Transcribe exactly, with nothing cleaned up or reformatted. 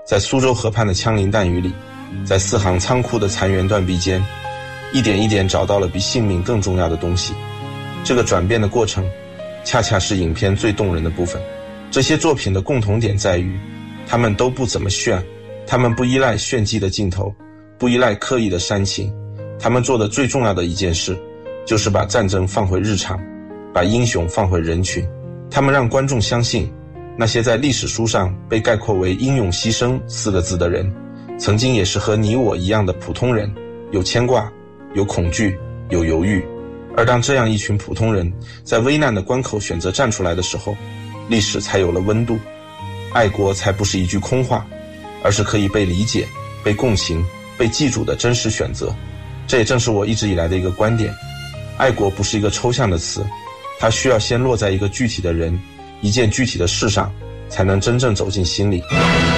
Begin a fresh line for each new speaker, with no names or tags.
在苏州河畔的枪林弹雨里，在四行仓库的残垣断壁间，一点一点找到了比性命更重要的东西。这个转变的过程恰恰是影片最动人的部分。这些作品的共同点在于，他们都不怎么炫，他们不依赖炫技的镜头，不依赖刻意的煽情，他们做的最重要的一件事就是把战争放回日常，把英雄放回人群。他们让观众相信，那些在历史书上被概括为英勇牺牲四个字的人，曾经也是和你我一样的普通人，有牵挂，有恐惧，有犹豫。而当这样一群普通人在危难的关口选择站出来的时候，历史才有了温度，爱国才不是一句空话，而是可以被理解、被共情、被记住的真实选择。这也正是我一直以来的一个观点，爱国不是一个抽象的词，它需要先落在一个具体的人、一件具体的事上，才能真正走进心里。